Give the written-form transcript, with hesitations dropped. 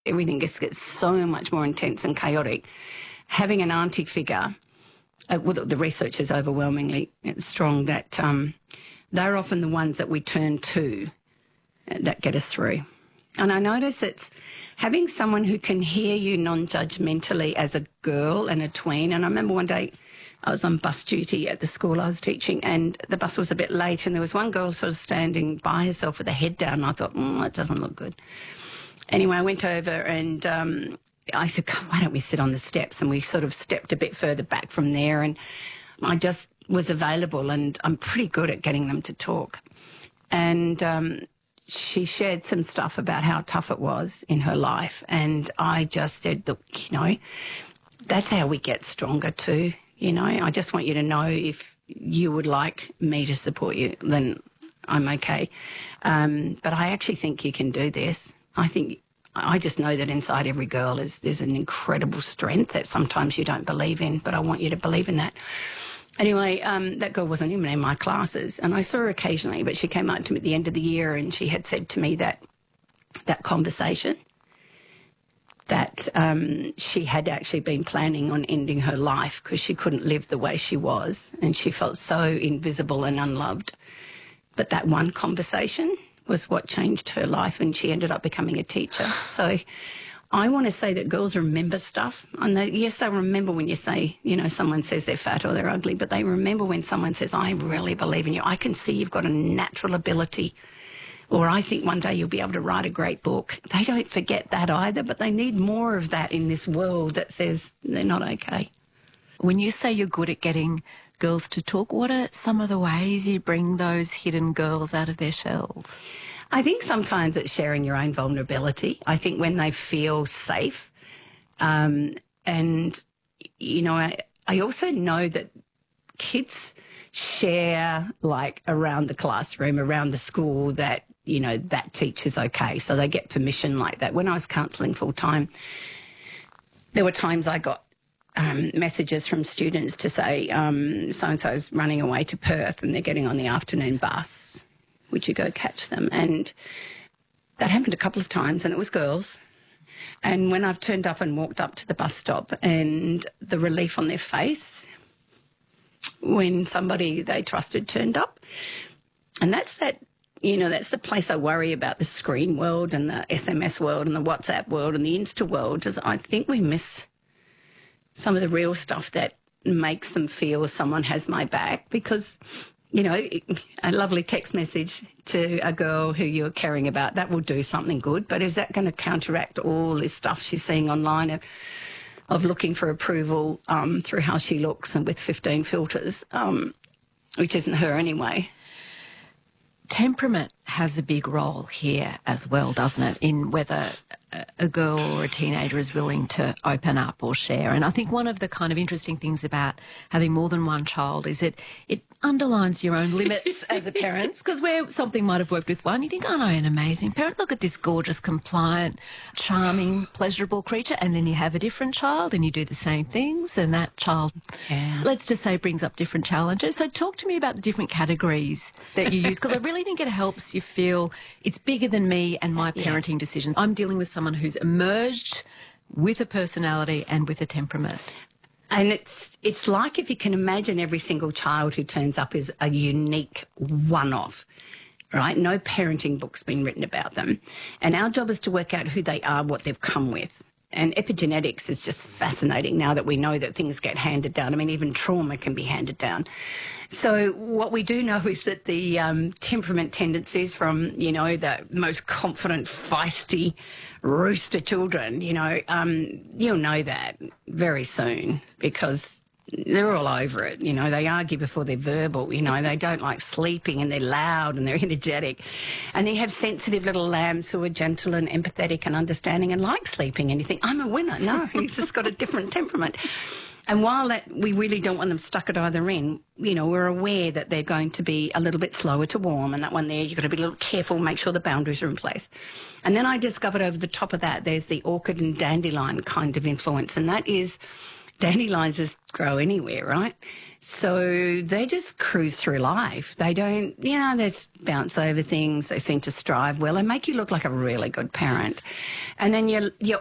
everything just gets so much more intense and chaotic. Having an auntie figure, well, the research is overwhelmingly strong that they're often the ones that we turn to that get us through. And I notice it's having someone who can hear you non-judgmentally as a girl and a tween. And I remember one day I was on bus duty at the school I was teaching, and the bus was a bit late, and there was one girl sort of standing by herself with her head down, and I thought, that doesn't look good. Anyway, I went over and I said, why don't we sit on the steps? And we sort of stepped a bit further back from there, and I just was available, and I'm pretty good at getting them to talk. And she shared some stuff about how tough it was in her life, and I just said, look, that's how we get stronger too. I just want you to know if you would like me to support you, then I'm okay. But I actually think you can do this. I just know that inside every girl there's an incredible strength that sometimes you don't believe in, but I want you to believe in that. Anyway, that girl wasn't even in my classes, and I saw her occasionally, but she came up to me at the end of the year and she had said to me that conversation, that she had actually been planning on ending her life because she couldn't live the way she was, and she felt so invisible and unloved. But that one conversation was what changed her life, and she ended up becoming a teacher. So I want to say that girls remember stuff. And yes, they remember when you say, someone says they're fat or they're ugly, but they remember when someone says, I really believe in you. I can see you've got a natural ability. Or I think one day you'll be able to write a great book. They don't forget that either, but they need more of that in this world that says they're not okay. When you say you're good at getting girls to talk, what are some of the ways you bring those hidden girls out of their shells? I think sometimes it's sharing your own vulnerability. I think when they feel safe, I also know that kids share, like, around the classroom, around the school, that, that teacher's okay. So they get permission like that. When I was counselling full-time, there were times I got messages from students to say, so-and-so's running away to Perth and they're getting on the afternoon bus. Would you go catch them? And that happened a couple of times, and it was girls. And when I've turned up and walked up to the bus stop, and the relief on their face when somebody they trusted turned up, and that's the place I worry about, the screen world and the SMS world and the WhatsApp world and the Insta world, is I think we miss some of the real stuff that makes them feel someone has my back, because a lovely text message to a girl who you're caring about, that will do something good. But is that going to counteract all this stuff she's seeing online of looking for approval through how she looks and with 15 filters, which isn't her anyway? Temperament has a big role here as well, doesn't it, in whether a girl or a teenager is willing to open up or share. And I think one of the kind of interesting things about having more than one child is it underlines your own limits as a parent, because where something might have worked with one, you think, oh no, an amazing parent, look at this gorgeous, compliant, charming, pleasurable creature, and then you have a different child and you do the same things, and that child, let's just say, brings up different challenges. So talk to me about the different categories that you use, because I really think it helps you feel it's bigger than me and my parenting decisions. I'm dealing with someone who's emerged with a personality and with a temperament. And it's like, if you can imagine, every single child who turns up is a unique one-off, right? No parenting book's been written about them. And our job is to work out who they are, what they've come with. And epigenetics is just fascinating now that we know that things get handed down. I mean, even trauma can be handed down. So what we do know is that the temperament tendencies from, the most confident, feisty rooster children, you'll know that very soon, because they're all over it. They argue before they're verbal. They don't like sleeping, and they're loud and they're energetic. And you have sensitive little lambs who are gentle and empathetic and understanding and like sleeping. And you think, I'm a winner. No, he's just got a different temperament. And while we really don't want them stuck at either end, we're aware that they're going to be a little bit slower to warm, and that one there, you've got to be a little careful, make sure the boundaries are in place. And then I discovered over the top of that, there's the orchid and dandelion kind of influence, and that is dandelions just grow anywhere, right? So they just cruise through life. They don't, they just bounce over things. They seem to strive well. They make you look like a really good parent. And then you're